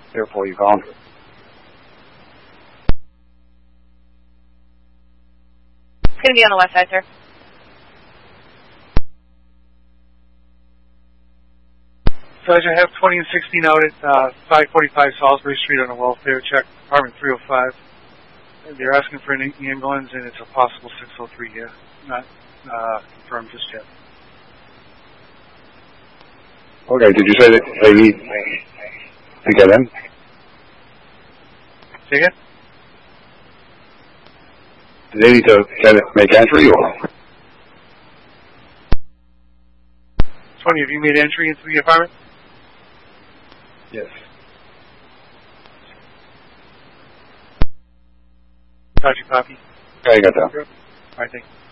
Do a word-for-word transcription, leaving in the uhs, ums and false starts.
Therefore, you called. It's going to be on the west side, sir. Sergeant, I have twenty and sixteen out at uh, five forty-five Salisbury Street on a welfare check, apartment three oh five. They're asking for an ambulance, and it's a possible six oh three here. Not uh, confirmed just yet. Okay, did you say that they need to get in? Say again? Do they need to get it, make entry or? twenty, have you made entry into the apartment? Yes. Roger, copy. Okay, I got that. All right, thank you.